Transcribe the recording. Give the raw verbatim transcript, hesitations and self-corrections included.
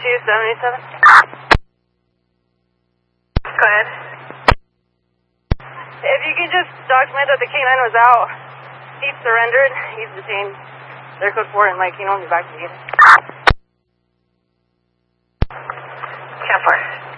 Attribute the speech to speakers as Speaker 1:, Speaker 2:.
Speaker 1: two seventy-seven. Go ahead. If you could just document that the K nine was out, he surrendered, he's detained. They're code four and Mike, you know, he'll be back to you. ten four.